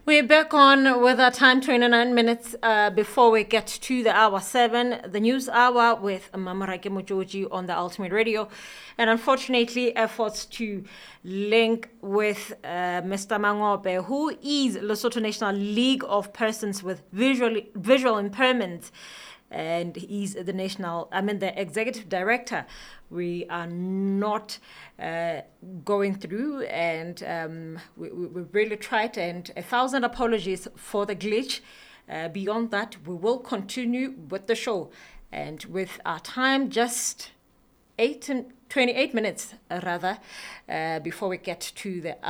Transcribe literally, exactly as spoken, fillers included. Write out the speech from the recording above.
We're back on with our time, twenty-nine minutes uh, before we get to the hour seven, the news hour with Mamarake Mojoji on the Ultimate Radio. And unfortunately, efforts to link with uh, Mister Mangope, who is Lesotho National League of Persons with Visual, visual Impairments, and he's the national, I mean, the executive director. We are not uh, going through, and um, we, we, we really tried, and a thousand apologies for the glitch. Uh, beyond that, we will continue with the show, and with our time just eight and twenty-eight minutes, uh, rather, uh, before we get to the